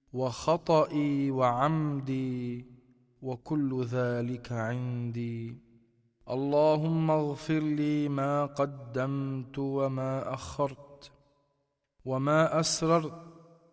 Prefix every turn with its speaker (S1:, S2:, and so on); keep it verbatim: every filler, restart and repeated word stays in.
S1: وخطئي وعمدي وكل ذلك عندي. اللهم اغفر لي ما قدمت وما أخرت وما أسررت